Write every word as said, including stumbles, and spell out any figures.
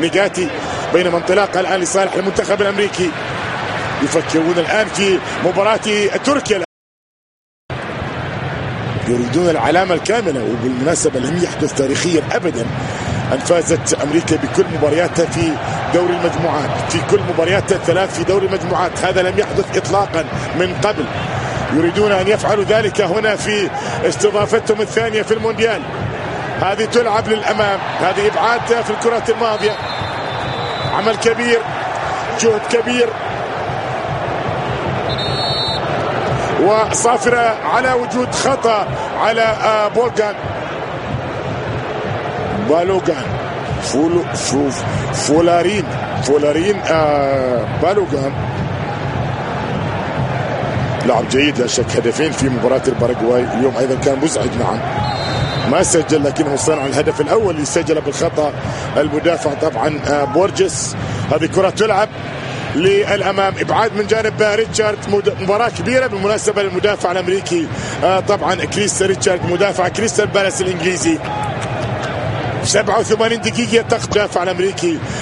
نيجاتي، بينما انطلاقها الآن لصالح المنتخب الأمريكي. يفكرون الآن في مباراة تركيا، يريدون العلامة الكاملة. وبالمناسبة لم يحدث تاريخيا أبدا أن فازت أمريكا بكل مبارياتها في دوري المجموعات، في كل مبارياتها الثلاث في دوري المجموعات، هذا لم يحدث إطلاقا من قبل. يريدون أن يفعلوا ذلك هنا في استضافتهم الثانية في المونديال. هذه تلعب للأمام، هذه إبعاد في الكرات الماضية، عمل كبير، جهد كبير، وصافرة على وجود خطأ على بولغان بالوغان فولو فوف فولارين فولارين آه بالوغان لاعب جيد لا شك، هدفين في مباراة الباراغواي اليوم، أيضا كان مزعج. نعم ما سجل لكنه صنع الهدف الأول اللي سجله بالخطأ المدافع طبعا آه بورجس. هذه كرة تلعب للأمام، إبعاد من جانب ريتشارد، مباراة كبيرة بالمناسبة للمدافع الأمريكي آه طبعا كريس ريتشارد مدافع كريستال بالاس الإنجليزي. سبعة وثمانين دقيقة تقضي المدافع الأمريكي